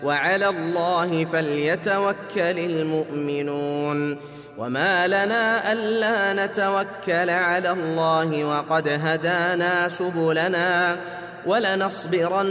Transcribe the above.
وعلى الله فليتوكل المؤمنون وما لنا ألا نتوكل على الله وقد هدانا سبلنا ولنصبرن